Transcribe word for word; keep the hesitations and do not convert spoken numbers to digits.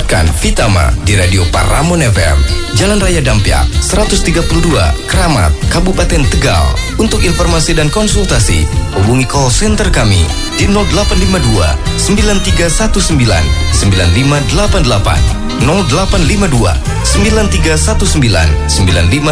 Dapatkan Vitama di Radio Paramon F M, Jalan Raya Dampyak, seratus tiga puluh dua, Kramat, Kabupaten Tegal. Untuk informasi dan konsultasi, hubungi call center kami di nol delapan lima dua, sembilan tiga satu sembilan, sembilan lima delapan delapan, nol delapan lima dua, sembilan tiga satu sembilan, sembilan lima